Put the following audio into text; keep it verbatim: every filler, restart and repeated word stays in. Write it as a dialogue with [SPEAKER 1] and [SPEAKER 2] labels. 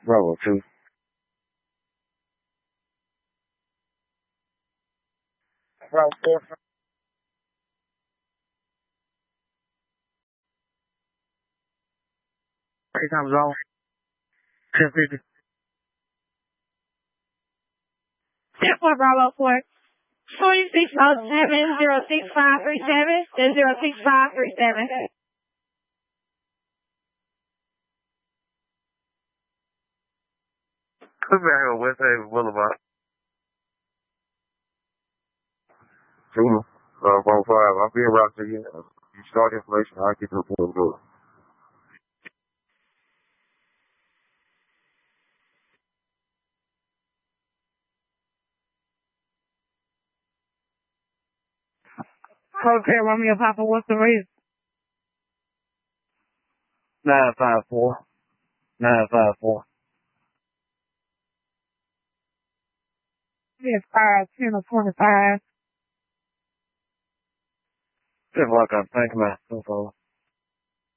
[SPEAKER 1] Bravo two. Bravo four. Three times wrong. ten fifty.
[SPEAKER 2] ten four Bravo four. twenty-six oh seven zero six five three seven and zero six five three seven.
[SPEAKER 1] Come back here on West Haven Boulevard. Two, uh, one five. I'll be around to you. You start information. I'll get to the point of the
[SPEAKER 2] Okay, Romeo Papa, what's the reason?
[SPEAKER 1] nine five four. nine five four.
[SPEAKER 2] Yes, five, ten or twenty-five.
[SPEAKER 1] Just like I'm thinking about so far.